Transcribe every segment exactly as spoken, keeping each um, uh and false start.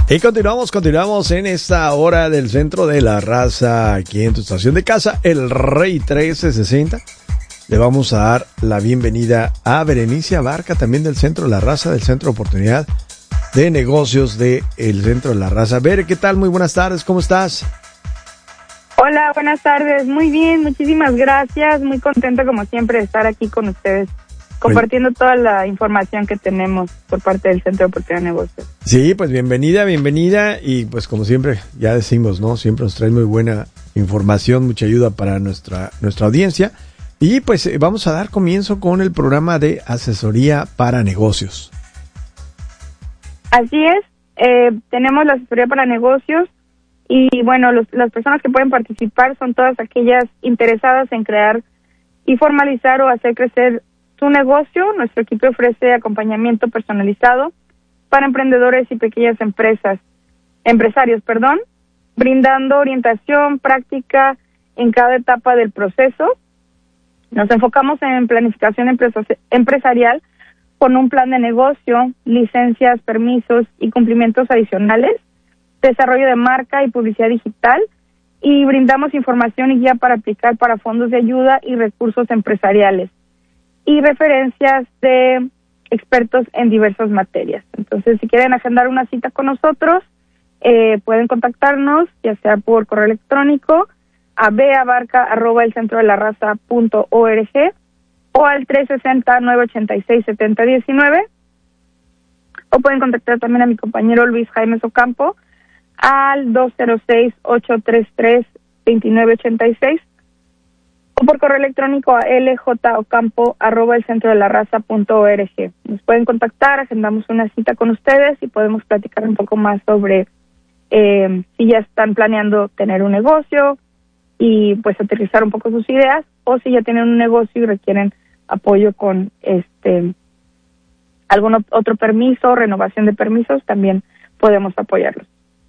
Y continuamos, continuamos en esta hora del Centro de la Raza, aquí en tu estación de casa, El Rey trece sesenta. Le vamos a dar la bienvenida a Berenice Abarca, también del Centro de la Raza, del Centro de Oportunidad de Negocios del Centro de la Raza. Bere, ¿qué tal? Muy buenas tardes, ¿cómo estás? Hola, buenas tardes, muy bien, muchísimas gracias, muy contenta como siempre de estar aquí con ustedes, compartiendo toda la información que tenemos por parte del Centro de Oportunidad de Negocios. Sí, pues bienvenida, bienvenida, y pues como siempre, ya decimos, ¿no? Siempre nos trae muy buena información, mucha ayuda para nuestra, nuestra audiencia. Y pues eh, vamos a dar comienzo con el programa de asesoría para negocios. Así es, eh, tenemos la asesoría para negocios y bueno, los, las personas que pueden participar son todas aquellas interesadas en crear y formalizar o hacer crecer su negocio. Nuestro equipo ofrece acompañamiento personalizado para emprendedores y pequeñas empresas, empresarios, perdón, brindando orientación práctica en cada etapa del proceso. Nos enfocamos en planificación empresa, empresarial con un plan de negocio, licencias, permisos y cumplimientos adicionales, desarrollo de marca y publicidad digital, y brindamos información y guía para aplicar para fondos de ayuda y recursos empresariales y referencias de expertos en diversas materias. Entonces, si quieren agendar una cita con nosotros, eh, pueden contactarnos, ya sea por correo electrónico a babarca arroba el centro de la raza punto org o al tres sesenta, nueve ochenta y seis, setenta diecinueve, o pueden contactar también a mi compañero Luis Jaime Ocampo al dos cero seis, ocho tres tres, dos nueve ocho seis o por correo electrónico a ljocampo arroba el centro de la raza punto org. Nos pueden contactar, agendamos una cita con ustedes y podemos platicar un poco más sobre eh, si ya están planeando tener un negocio y pues aterrizar un poco sus ideas, o si ya tienen un negocio y requieren apoyo con este algún otro permiso, renovación de permisos, también podemos apoyarlos.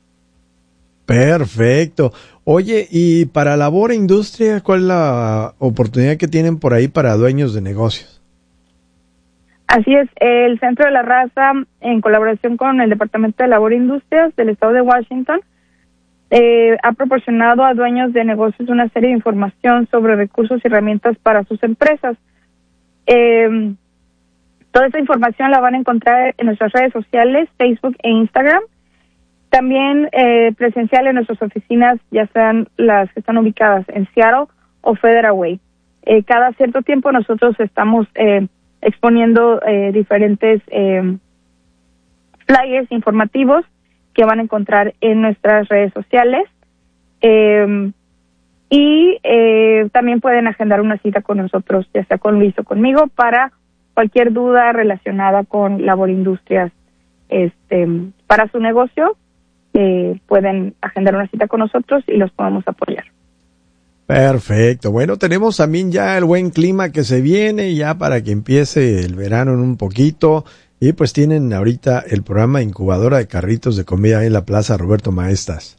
Perfecto. Oye, y para labor e industria, ¿cuál es la oportunidad que tienen por ahí para dueños de negocios? Así es, el Centro de la Raza, en colaboración con el Departamento de Labor e Industrias del Estado de Washington, eh, ha proporcionado a dueños de negocios una serie de información sobre recursos y herramientas para sus empresas. Eh, toda esta información la van a encontrar en nuestras redes sociales, Facebook e Instagram. También eh, presencial en nuestras oficinas, ya sean las que están ubicadas en Seattle o Federal Way. Eh, cada cierto tiempo nosotros estamos eh, exponiendo eh, diferentes eh, flyers informativos que van a encontrar en nuestras redes sociales. Eh, y eh, también pueden agendar una cita con nosotros, ya sea con Luis o conmigo, para cualquier duda relacionada con Labor Industrias este, para su negocio. Eh, pueden agendar una cita con nosotros y los podemos apoyar. Perfecto. Bueno, tenemos también ya el buen clima que se viene, ya para que empiece el verano en un poquito. Y pues tienen ahorita el programa Incubadora de Carritos de Comida en la Plaza Roberto Maestas.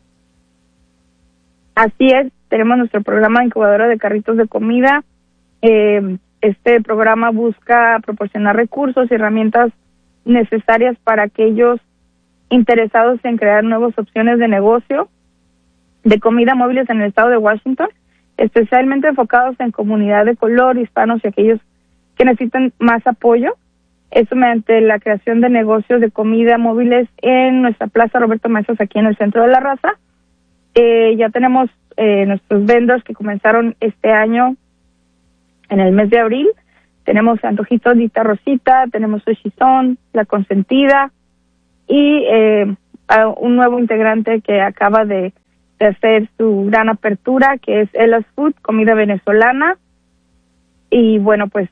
Así es, tenemos nuestro programa Incubadora de Carritos de Comida. Eh, este programa busca proporcionar recursos y herramientas necesarias para aquellos interesados en crear nuevas opciones de negocio de comida móviles en el estado de Washington, especialmente enfocados en comunidad de color, hispanos y aquellos que necesitan más apoyo. Esto mediante la creación de negocios de comida móviles en nuestra Plaza Roberto Maestas, aquí en el Centro de la Raza. Eh, ya tenemos eh, nuestros vendors que comenzaron este año en el mes de abril. Tenemos Antojitos Dita Rosita, tenemos Sushi Son, La Consentida, y eh, un nuevo integrante que acaba de, de hacer su gran apertura, que es Ella's Food, comida venezolana. Y bueno, pues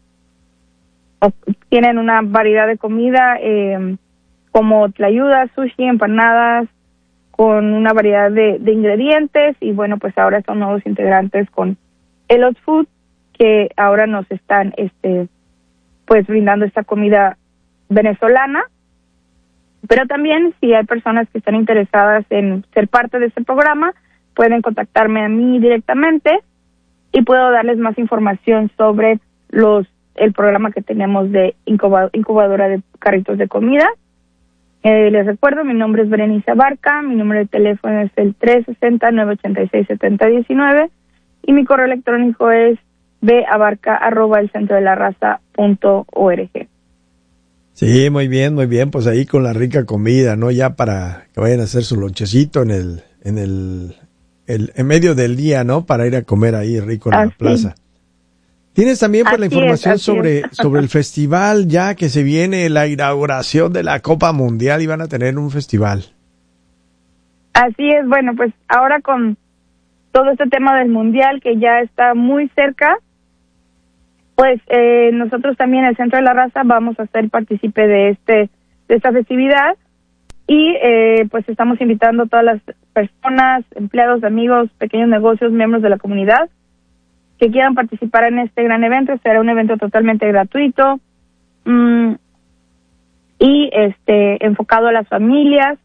tienen una variedad de comida eh, como tlayudas, sushi, empanadas, con una variedad de, de ingredientes. Y bueno, pues ahora son nuevos integrantes con Ella's Food, que ahora nos están este pues brindando esta comida venezolana. Pero también, si hay personas que están interesadas en ser parte de este programa, pueden contactarme a mí directamente y puedo darles más información sobre los el programa que tenemos de incubadora de carritos de comida. Eh, les recuerdo, mi nombre es Berenice Abarca, mi número de teléfono es el tres seis cero, nueve ocho seis, siete cero uno nueve y mi correo electrónico es babarca arroba el centro de la raza punto org. Sí, muy bien, muy bien, pues ahí con la rica comida, ¿no? Ya para que vayan a hacer su lonchecito en el, en el, el en medio del día, ¿no? Para ir a comer ahí rico en así. la plaza. Tienes también pues la Así información es, sobre, es. sobre el festival, ya que se viene la inauguración de la Copa Mundial y van a tener un festival. Así es, bueno, pues ahora con todo este tema del Mundial que ya está muy cerca, pues eh, nosotros también, el Centro de la Raza, vamos a ser partícipe de este de esta festividad y eh, pues estamos invitando a todas las personas, empleados, amigos, pequeños negocios, miembros de la comunidad que quieran participar en este gran evento. Será un evento totalmente gratuito mmm, y este enfocado a las familias,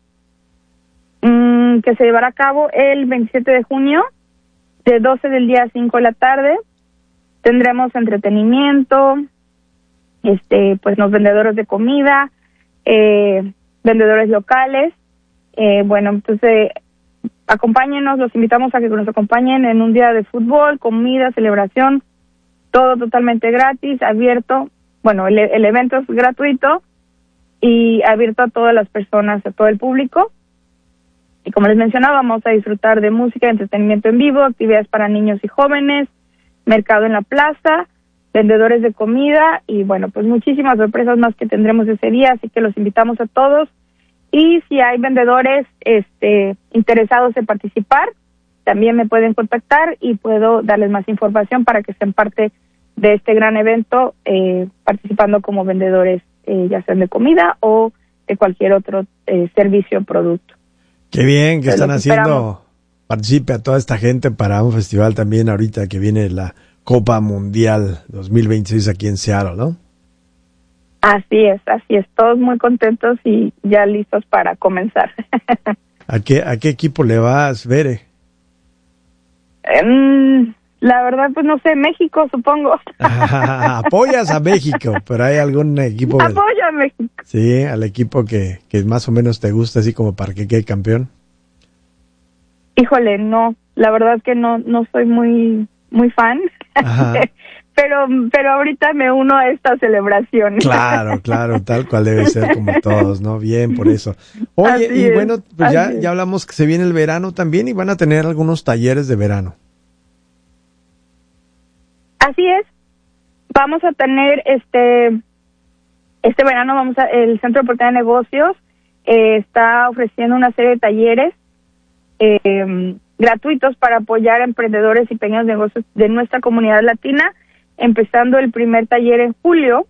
mmm, que se llevará a cabo el veintisiete de junio de doce del día a cinco de la tarde. Tendremos entretenimiento, este, pues los vendedores de comida, eh, vendedores locales. Eh, bueno, entonces acompáñenos, los invitamos a que nos acompañen en un día de fútbol, comida, celebración, todo totalmente gratis, abierto. Bueno, el, el evento es gratuito y abierto a todas las personas, a todo el público. Y como les mencionaba, vamos a disfrutar de música, entretenimiento en vivo, actividades para niños y jóvenes, mercado en la plaza, vendedores de comida y bueno, pues muchísimas sorpresas más que tendremos ese día, así que los invitamos a todos. Y si hay vendedores este interesados en participar, también me pueden contactar y puedo darles más información para que sean parte de este gran evento, eh, participando como vendedores, eh, ya sean de comida o de cualquier otro eh, servicio o producto. Qué bien que Entonces, están haciendo, esperamos. participe a toda esta gente para un festival también ahorita que viene la Copa Mundial dos mil veintiséis aquí en Seattle, ¿no? Así es, así es, todos muy contentos y ya listos para comenzar. ¿A qué, a qué equipo le vas, Bere? um, la verdad, pues no sé, México, supongo. Apoyas a México, pero hay algún equipo... Del... Apoyo a México. Sí, al equipo que, que más o menos te gusta, así como para que quede campeón. Híjole, no, la verdad es que no, no soy muy, muy fan. pero pero ahorita me uno a esta celebración. Claro, claro, tal cual debe ser como todos, ¿no? Bien, por eso. Oye, Así y es, bueno, pues ya, es. ya hablamos que se viene el verano también y van a tener algunos talleres de verano. Así es. Vamos a tener este este verano vamos a el Centro de Oportunidad de Negocios eh, está ofreciendo una serie de talleres eh, gratuitos para apoyar a emprendedores y pequeños negocios de nuestra comunidad latina, empezando el primer taller en julio.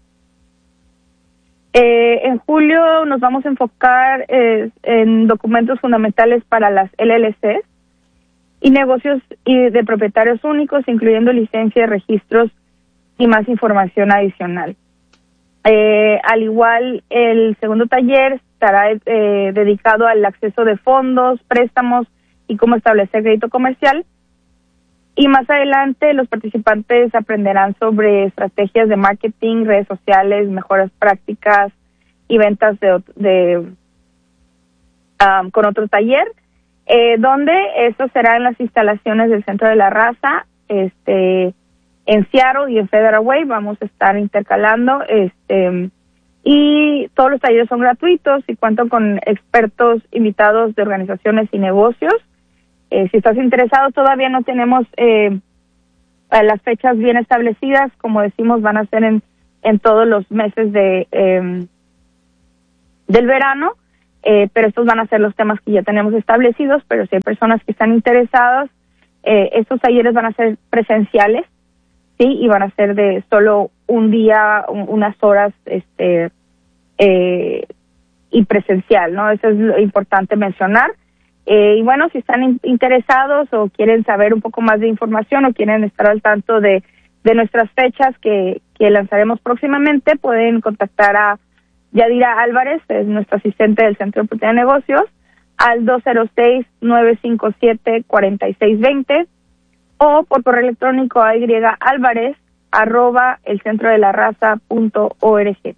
Eh, en julio nos vamos a enfocar eh, en documentos fundamentales para las L L Cs y negocios y de propietarios únicos, incluyendo licencias, registros y más información adicional. Eh, al igual, el segundo taller estará eh, dedicado al acceso de fondos, préstamos y cómo establecer crédito comercial. Y más adelante los participantes aprenderán sobre estrategias de marketing, redes sociales, mejoras prácticas y ventas de, de um, con otro taller, eh, donde esto será en las instalaciones del Centro de la Raza, este, en Seattle y en Federal Way. Vamos a estar intercalando, este, y todos los talleres son gratuitos y cuentan con expertos invitados de organizaciones y negocios. Eh, si estás interesado, todavía no tenemos eh, las fechas bien establecidas. Como decimos, van a ser en, en todos los meses de eh, del verano, eh, pero estos van a ser los temas que ya tenemos establecidos. Pero si hay personas que están interesadas, eh, estos talleres van a ser presenciales, sí, y van a ser de solo un día, un, unas horas, este, eh, y presencial, ¿no? Eso es lo importante mencionar. Eh, y bueno, si están in- interesados o quieren saber un poco más de información o quieren estar al tanto de, de nuestras fechas que, que lanzaremos próximamente, pueden contactar a Yadira Álvarez, es nuestra asistente del Centro de Oportunidad de Negocios, al dos cero seis, nueve cinco siete, cuatro seis dos cero o por correo electrónico a yálvarez arroba el centro de la raza punto org.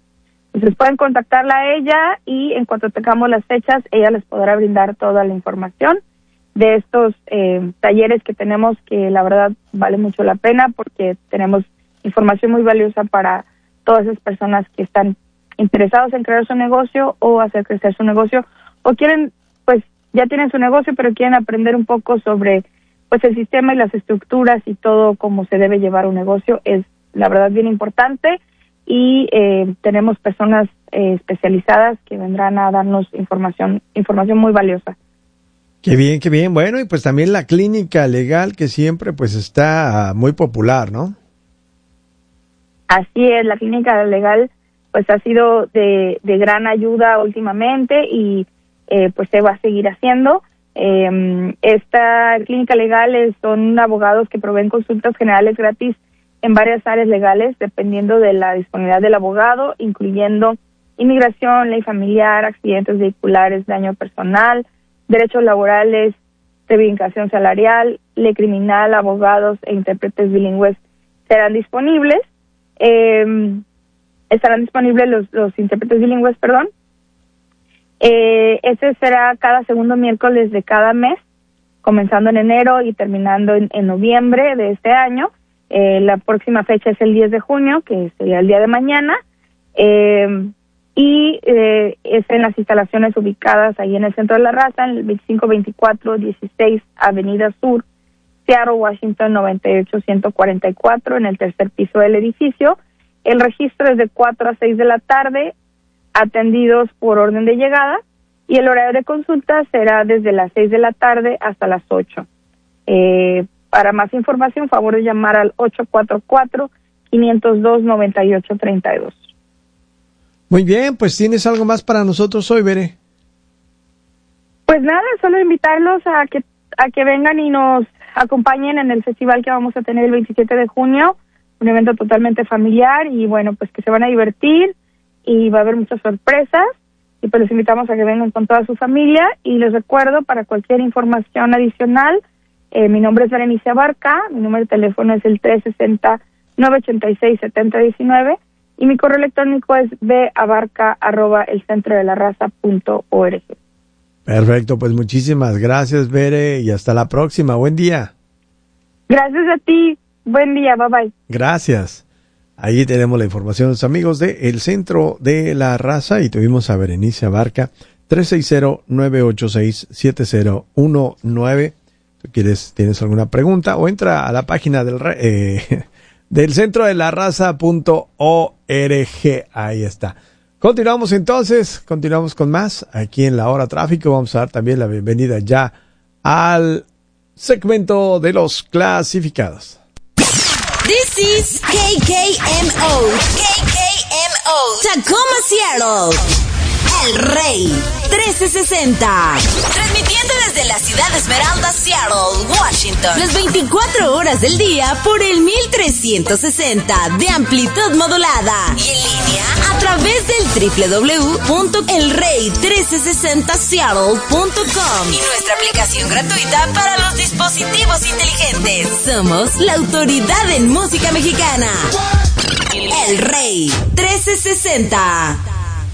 Entonces pueden contactarla a ella y en cuanto tengamos las fechas, ella les podrá brindar toda la información de estos eh, talleres que tenemos, que la verdad vale mucho la pena porque tenemos información muy valiosa para todas esas personas que están interesados en crear su negocio o hacer crecer su negocio, o quieren, pues ya tienen su negocio, pero quieren aprender un poco sobre pues el sistema y las estructuras y todo cómo se debe llevar un negocio. Es la verdad bien importante y eh, tenemos personas eh, especializadas que vendrán a darnos información, información muy valiosa. Qué bien, qué bien. Bueno, y pues también la clínica legal que siempre pues está muy popular, ¿no? Así es, la clínica legal pues ha sido de, de gran ayuda últimamente y eh, pues se va a seguir haciendo. Eh, esta clínica legal es, son abogados que proveen consultas generales gratis en varias áreas legales, dependiendo de la disponibilidad del abogado, incluyendo inmigración, ley familiar, accidentes vehiculares, daño personal, derechos laborales, reivindicación salarial, ley criminal. Abogados e intérpretes bilingües serán disponibles. Eh, estarán disponibles los, los intérpretes bilingües, perdón. Eh, este será cada segundo miércoles de cada mes, comenzando en enero y terminando en, en noviembre de este año. Eh, la próxima fecha es el diez de junio, que sería el día de mañana, eh, y eh, es en las instalaciones ubicadas ahí en el Centro de la Raza, en el veinticinco veinticuatro dieciséis Avenida Sur, Seattle, Washington, noventa y ocho ciento cuarenta y cuatro, en el tercer piso del edificio. El registro es de cuatro a seis de la tarde, atendidos por orden de llegada, y el horario de consulta será desde las seis de la tarde hasta las ocho. Eh, para más información, favor de llamar al ocho cuatro cuatro, cinco cero dos, nueve ocho tres dos. Muy bien, pues ¿tienes algo más para nosotros hoy, Bere? Pues nada, solo invitarlos a que a que vengan y nos acompañen en el festival que vamos a tener el veintisiete de junio, un evento totalmente familiar y bueno, pues que se van a divertir y va a haber muchas sorpresas y pues les invitamos a que vengan con toda su familia y les recuerdo, para cualquier información adicional, eh, mi nombre es Berenice Abarca, mi número de teléfono es el tres seis cero, nueve ocho seis, siete cero uno nueve y mi correo electrónico es babarca arroba el centro de la raza punto org. Perfecto, pues muchísimas gracias, Bere, y hasta la próxima. Buen día. Gracias a ti. Buen día. Bye bye. Gracias. Ahí tenemos la información de los amigos de El Centro de la Raza y tuvimos a Berenice Abarca, tres seis cero, nueve ocho seis, siete cero uno nueve. ¿Tú quieres, tienes alguna pregunta? O entra a la página del, eh, del centro de la raza punto org. Ahí está. Continuamos entonces, continuamos con más aquí en La Hora Tráfico. Vamos a dar también la bienvenida ya al segmento de los clasificados. This is K K M O, K K M O, Tacoma, Seattle, El Rey trece sesenta, transmitiendo desde la ciudad de Esmeralda, Seattle, Washington, las veinticuatro horas del día por el mil trescientos sesenta de amplitud modulada y en línea a través del doble u doble u doble u punto el rey trece sesenta seattle punto com y nuestra aplicación gratuita para los dispositivos inteligentes. Somos la autoridad en música mexicana. El Rey trece sesenta.